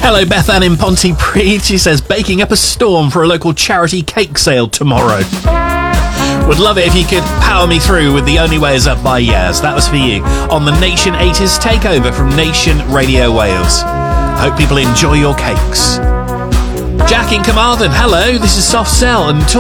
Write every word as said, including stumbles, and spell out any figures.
Hello, Beth Ann in Pontypridd. She says, baking up a storm for a local charity cake sale tomorrow. Would love it if you could power me through with The Only Way Is Up by Yaz. That was for you on the Nation eighties Takeover from Nation Radio Wales. Hope people enjoy your cakes. Jack in Carmarthen, hello, this is Soft Cell, and talk